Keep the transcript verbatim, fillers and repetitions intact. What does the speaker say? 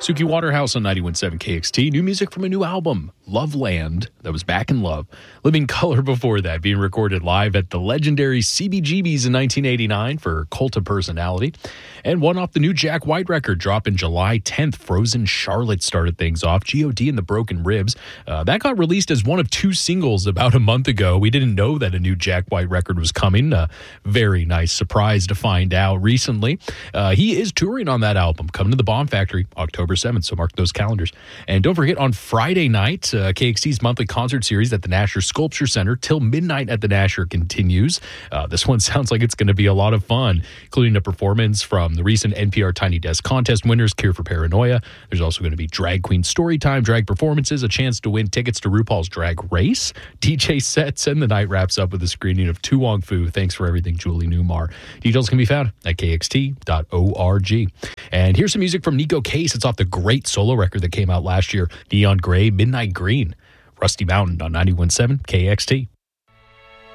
Suki Waterhouse on ninety-one point seven K X T. New music from a new album, Loveland, that was Back in Love. Living Color before that, being recorded live at the legendary C B G B's in nineteen eighty-nine for Cult of Personality. And one off the new Jack White record, dropping July tenth. Frozen Charlotte started things off. G O D and the Broken Ribs. Uh, that got released as one of two singles about a month ago. We didn't know that a new Jack White record was coming. Uh, very nice surprise to find out recently. Uh, he is touring on that album, coming to the Bomb Factory October seventh, so mark those calendars. And don't forget, on Friday night, uh, K X T's monthly concert series at the Nasher Sculpture Center till midnight at the Nasher continues. Uh, this one sounds like it's going to be a lot of fun, including a performance from the recent N P R Tiny Desk contest winners, Cure for Paranoia. There's also going to be drag queen story time, drag performances, a chance to win tickets to RuPaul's Drag Race, D J sets, and the night wraps up with a screening of Tu Wong Fu. Thanks for everything, Julie Newmar. Details can be found at K X T dot org. And here's some music from Nico Case. It's off the great solo record that came out last year, Neon Gray, Midnight Green. Rusty Mountain on ninety-one point seven K X T.